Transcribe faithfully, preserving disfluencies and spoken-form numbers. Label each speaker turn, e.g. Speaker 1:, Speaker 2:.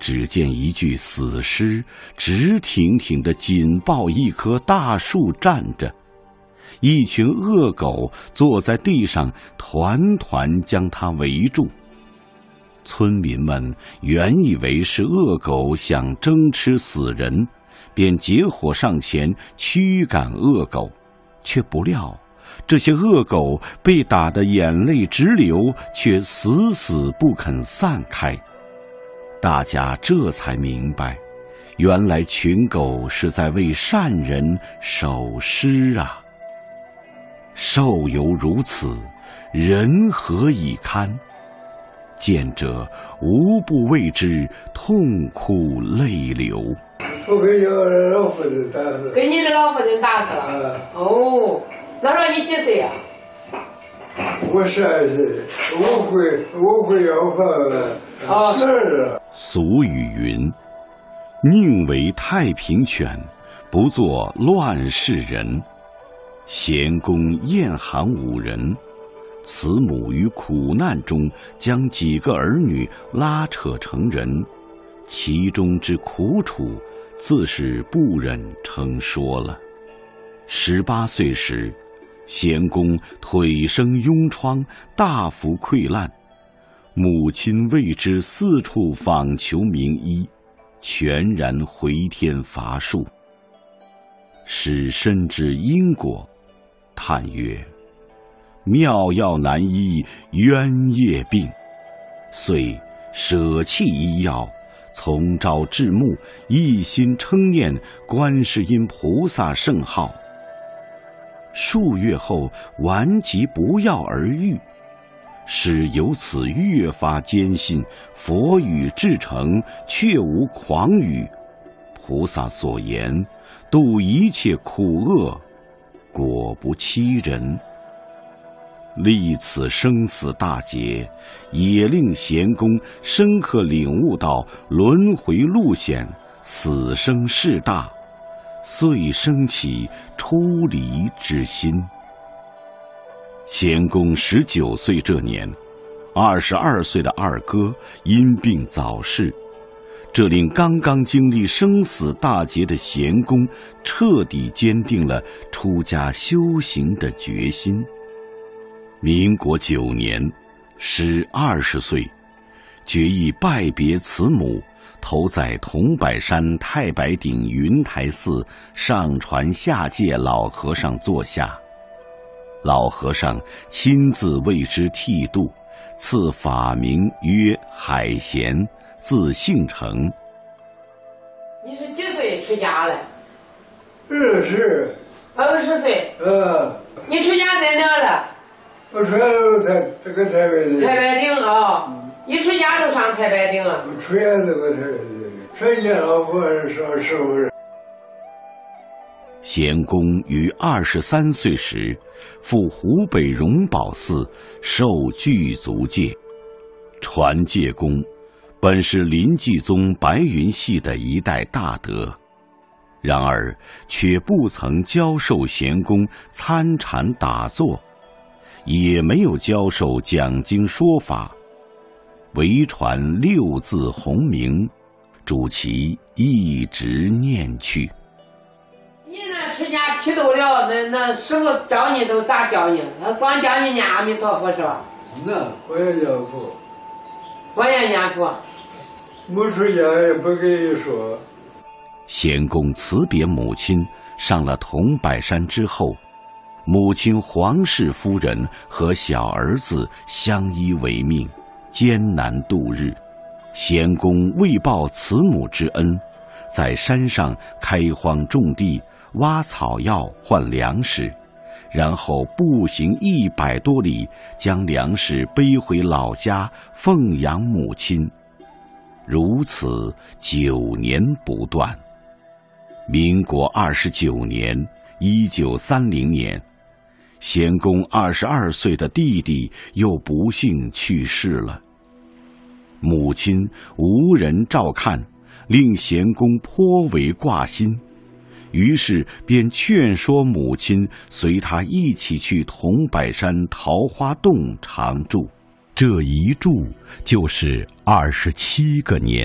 Speaker 1: 只见一具死尸直挺挺地紧抱一棵大树站着，一群恶狗坐在地上团团将它围住。村民们原以为是恶狗想争吃死人，便结伙上前驱赶恶狗，却不料这些恶狗被打得眼泪直流，却死死不肯散开。大家这才明白，原来群狗是在为善人守尸啊！兽犹如此，人何以堪？见者无不为之痛哭泪流。
Speaker 2: 我给我老父亲打死，
Speaker 3: 给你的老父亲打死了。
Speaker 2: 啊、
Speaker 3: 哦，那时候你几岁呀、
Speaker 2: 啊？我十二岁，我会我会要饭，十二。
Speaker 1: 俗语云：“宁为太平犬，不做乱世人。”咸公厌寒五人，慈母于苦难中将几个儿女拉扯成人，其中之苦楚，自是不忍称说了。十八岁时，咸公腿生痈疮，大幅溃烂，母亲为之四处访求名医，全然回天乏术。使深知因果，叹曰：“妙药难医冤业病。”遂舍弃医药，从朝至暮，一心称念观世音菩萨圣号。数月后，顽疾不药而愈，使由此越发坚信佛语至诚，确无诳语。菩萨所言，度一切苦厄，果不欺人。历此生死大劫，也令咸公深刻领悟到轮回路险，死生事大，遂生起出离之心。咸公十九岁这年，二十二岁的二哥因病早逝，这令刚刚经历生死大劫的咸公彻底坚定了出家修行的决心。民国九年，时二十岁，决意拜别慈母，投在桐柏山太白顶云台寺上传下界老和尚座下。老和尚亲自为之剃度，赐法名曰海贤，字姓成。
Speaker 3: 你是几岁出家了？
Speaker 2: 二十。
Speaker 3: 二十岁。
Speaker 2: 呃。
Speaker 3: 你出家在哪了？
Speaker 2: 我出家都台这个台北的。
Speaker 3: 太白顶啊、哦！你出家都上太白顶啊？
Speaker 2: 我出家这个台北的，出家老和尚师傅。
Speaker 1: 咸公于二十三岁时，赴湖北荣宝寺受具足戒。传戒公本是临济宗白云系的一代大德，然而却不曾教授咸公参禅打坐，也没有教授讲经说法，唯传六字洪名，主其一直念去。
Speaker 3: 你那出家剃度了，那那师傅教你都咋教你？他光教你念阿弥陀佛是吧？
Speaker 2: 那我也念佛，
Speaker 3: 我也念佛。
Speaker 2: 没出家也不跟你说。
Speaker 1: 咸公辞别母亲，上了桐柏山之后，母亲黄氏夫人和小儿子相依为命，艰难度日。咸公为报慈母之恩，在山上开荒种地，挖草药换粮食，然后步行一百多里，将粮食背回老家奉养母亲。如此九年不断。民国二十九年，一九三零年，咸公二十二岁的弟弟又不幸去世了。母亲无人照看，令咸公颇为挂心，于是便劝说母亲随他一起去桐柏山桃花洞常住。这一住就是二十七个年。